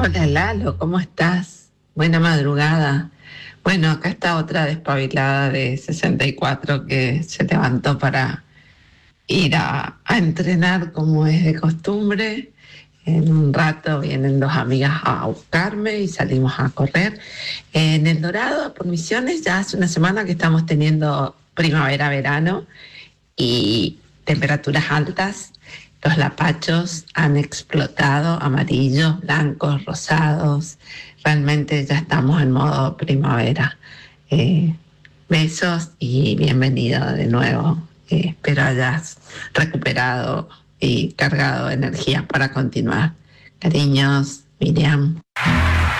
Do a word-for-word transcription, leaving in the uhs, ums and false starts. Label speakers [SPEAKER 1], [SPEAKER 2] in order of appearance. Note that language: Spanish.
[SPEAKER 1] Hola Lalo, ¿cómo estás? Buena madrugada. Bueno, acá está otra despabilada de sesenta y cuatro que se levantó para ir a, a entrenar como es de costumbre. En un rato vienen dos amigas a buscarme y salimos a correr. En El Dorado, por Misiones, ya hace una semana que estamos teniendo primavera-verano y temperaturas altas. Los lapachos han explotado, amarillos, blancos, rosados. Realmente ya estamos en modo primavera. Eh, Besos y bienvenido de nuevo. Eh, espero hayas recuperado y cargado de energía para continuar. Cariños, Miriam.